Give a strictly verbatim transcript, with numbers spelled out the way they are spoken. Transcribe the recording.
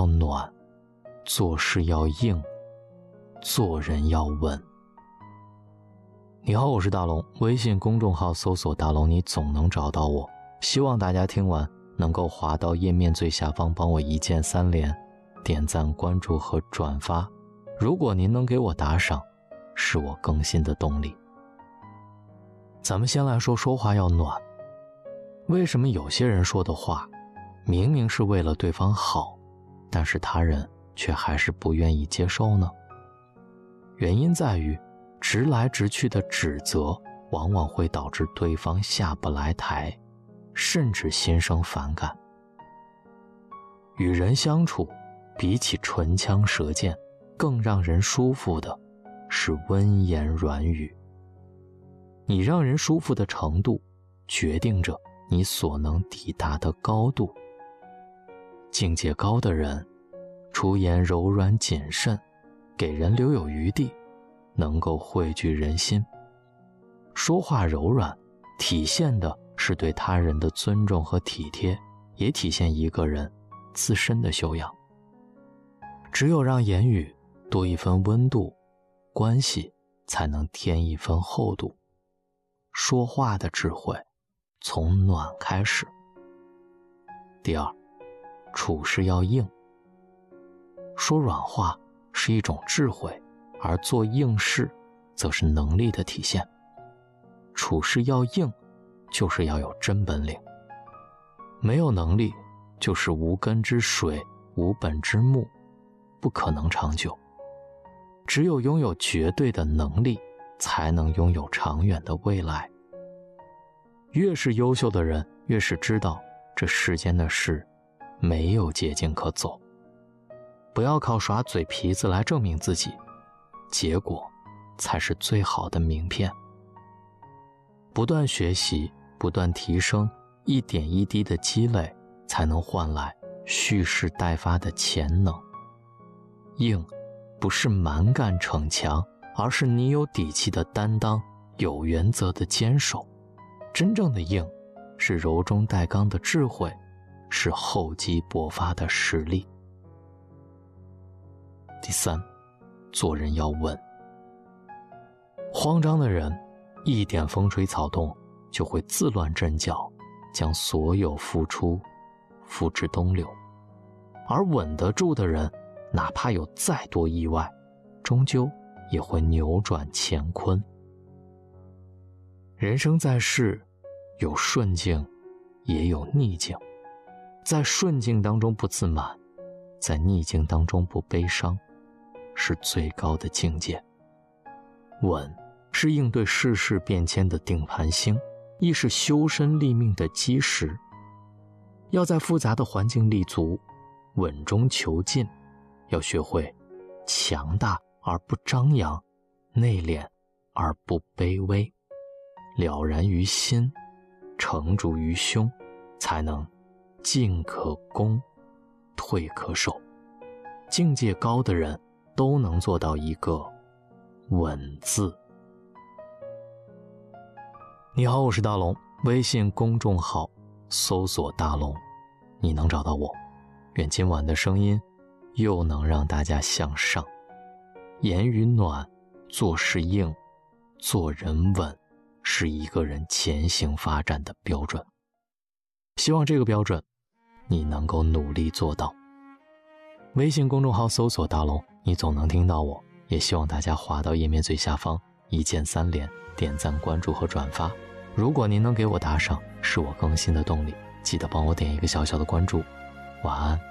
要暖，做事要硬，做人要稳。你好，我是大龙，微信公众号搜索大龙，你总能找到我。希望大家听完能够滑到页面最下方，帮我一键三连，点赞、关注和转发。如果您能给我打赏，是我更新的动力。咱们先来说说话要暖。为什么有些人说的话明明是为了对方好，但是他人却还是不愿意接受呢？原因在于直来直去的指责往往会导致对方下不来台，甚至心生反感。与人相处，比起唇枪舌剑，更让人舒服的是温言软语。你让人舒服的程度，决定着你所能抵达的高度。境界高的人，出言柔软谨慎，给人留有余地，能够汇聚人心。说话柔软，体现的是对他人的尊重和体贴，也体现一个人自身的修养。只有让言语多一分温度，关系才能添一分厚度。说话的智慧，从暖开始。第二，处事要硬。说软话是一种智慧，而做硬事则是能力的体现。处事要硬，就是要有真本领。没有能力，就是无根之水，无本之木，不可能长久。只有拥有绝对的能力，才能拥有长远的未来。越是优秀的人，越是知道这世间的事没有捷径可走。不要靠耍嘴皮子来证明自己，结果才是最好的名片。不断学习，不断提升，一点一滴的积累，才能换来蓄势待发的潜能。硬不是蛮干逞强，而是你有底气的担当，有原则的坚守。真正的硬是柔中带刚的智慧，是厚积薄发的实力。第三，做人要稳。慌张的人一点风吹草动就会自乱阵脚，将所有付出付之东流。而稳得住的人，哪怕有再多意外，终究也会扭转乾坤。人生在世，有顺境也有逆境，在顺境当中不自满，在逆境当中不悲伤，是最高的境界。稳是应对世事变迁的定盘星，亦是修身立命的基石。要在复杂的环境立足，稳中求进，要学会强大而不张扬，内敛而不卑微，了然于心，成竹于胸，才能进可攻，退可守。境界高的人都能做到一个稳字。你好，我是大龙，微信公众号搜索大龙，你能找到我。愿今晚的声音又能让大家向上。言语暖，做事硬，做人稳，是一个人前行发展的标准。希望这个标准你能够努力做到。微信公众号搜索大龙，你总能听到我。也希望大家滑到页面最下方，一键三连，点赞、关注和转发。如果您能给我打赏，是我更新的动力，记得帮我点一个小小的关注。晚安。